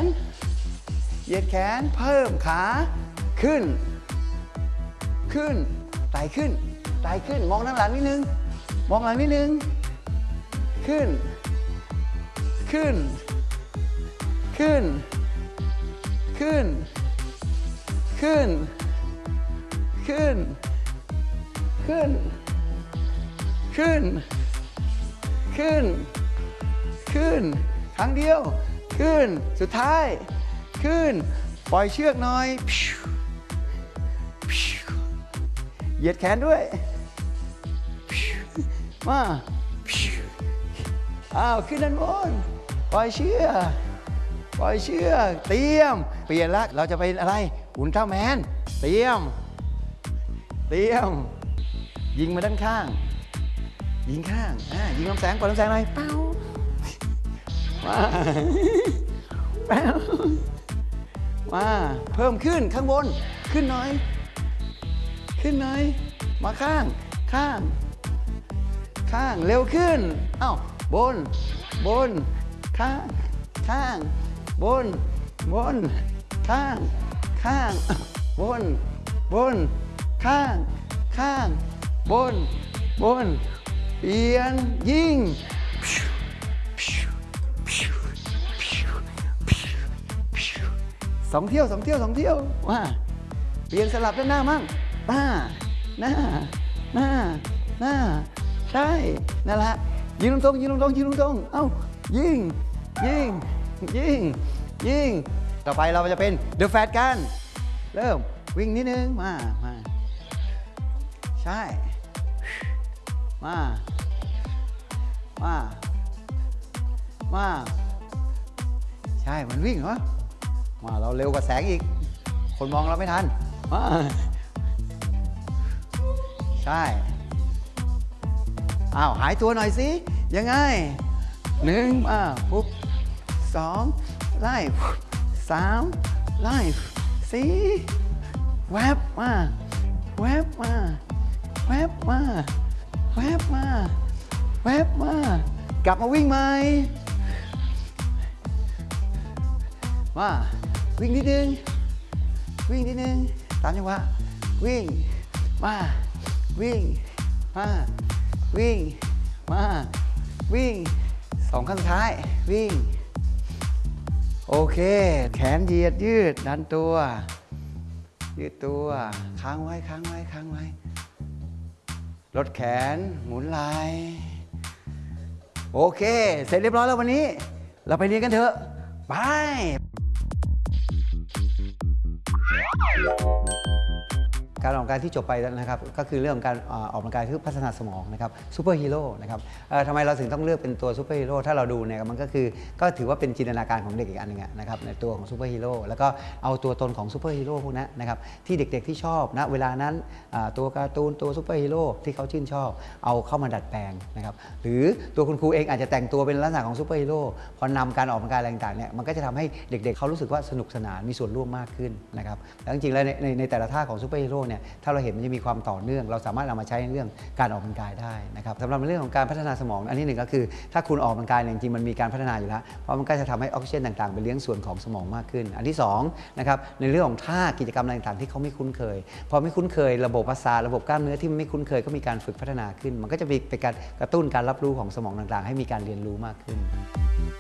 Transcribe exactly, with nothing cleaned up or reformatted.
นเหยียดแขนเพิ่มขาขึ้นขึ้นไต่ขึ้นไต่ขึ้นมองด้านหลังนิดนึงมองหลังนิดนึงขึ้นขึ้นขึ้นขึ้นขึ้นขึ้นขึ้นขึ้นขึ้นขึ้นครั้งเดียวขึ้นสุดท้ายขึ้นปล่อยเชือกหน่อยเหยียดแขนด้วยมาอ้าวขึ้นด้านบนปล่อยเชือกปล่อยเชือกเตรียมเปลี่ยนละเราจะไปอะไรอุลตร้าแมนเตรียมเตรียมยิงมาด้านข้างยิงข้างอ่ายิงลำแสงปล่อยลำแสงหน่อยเป้ามาเป้ามาเพิ่มขึ้นข้างบนขึ้นหน่อยขึ้นหน่อยมาข้างข้างข้างเร็วขึ้นอ้าวบนบนข้างข้างบนบนข้างข้างบนบนข้างข้างบนบนเปลี่ยนยิงสองเที่ยวสองเที่ยวสองเที่ยวว่าเปลี่ยนสลับด้านหน้ามั่งหน้าหน้าหน้าหน้าใช่นั่นแหละยิงตรงๆยิงตรงๆยิงตรงๆเอ้ายิงยิงยิงยิงต่อไปเราจะเป็นเดอะแฟตกันเริ่มวิ่งนิดนึงมามาใช่มามามาใช่มันวิ่งเหรอมาเราเร็วกว่าแสงอีกคนมองเราไม่ทันมาใช่อ้าวหายตัวหน่อยสิยังไงหนึ่งมาปุ๊บสองไล่สามไล่สี่แวบมาแวบมาแวบมาแวบมาแวบมากลับมาวิ่งใหม่มาวิ่งนิดนึงวิ่งนิดนึงตามจังหวะวิ่งมาวิ่งมาวิ่งมาวิ่งสองครั้งสุดท้ายวิ่งโอเคแขนเหยียดยืดดันตัวยืดตัวค้างไว้ค้างไว้ค้างไว้ลดแขนหมุนไหล่โอเคเสร็จเรียบร้อยแล้ววันนี้เราไปเรียนกันเถอะไปการออกกำลังกายที่จบไปนะครับก็คือเรื่องการออกกำลังกายที่พัฒนาสมองนะครับซูเปอร์ฮีโร่นะครับทำไมเราถึงต้องเลือกเป็นตัวซูเปอร์ฮีโร่ถ้าเราดูเนี่ยมันก็คือก็ถือว่าเป็นจินตนาการของเด็กอีกอันหนึ่งนะครับในตัวของซูเปอร์ฮีโร่แล้วก็เอาตัวตนของซูเปอร์ฮีโร่พวกนั้นนะครับที่เด็กๆที่ชอบนะเวลานั้นตัวการ์ตูนตัวซูเปอร์ฮีโร่ที่เขาชื่นชอบเอาเข้ามาดัดแปลงนะครับหรือตัวคุณครูเองอาจจะแต่งตัวเป็นลักษณะของซูเปอร์ฮีโร่พอนำการออกกำลังกายอะไรต่างๆเนี่ยมันก็จะทำให้เด็กๆเขารู้สึกว่าสนุกสนานมีส่วนร่วมมากขึ้นนะครับแล้วจริงๆแล้วในในแต่ละท่าของซูเปอร์ฮีโร่เนี่ยถ้าเราเห็นมันจะมีความต่อเนื่องเราสามารถเอามาใช้ในเรื่องการออกกำลังกายได้นะครับสำหรับในเรื่องของการพัฒนาสมองอันที่หนึ่งก็คือถ้าคุณออกกำลังกายจริงๆมันมีการพัฒนาอยู่แล้วเพราะมันก็จะทำให้ออกซิเจนต่างๆไปเลี้ยงส่วนของสมองมากขึ้นอันที่สองนะครับในเรื่องของท่ากิจกรรมอะไรต่างๆที่เขาไม่คุ้นเคยพอไม่คุ้นเคยระบบประสาทระบบกล้ามเนื้อที่ไม่คุ้นเคยก็มีการฝึกพัฒนาขึ้นมันก็จะเป็นการกระตุ้นการรับรู้ของสมองต่างๆให้มีการเรียนรู้มากขึ้น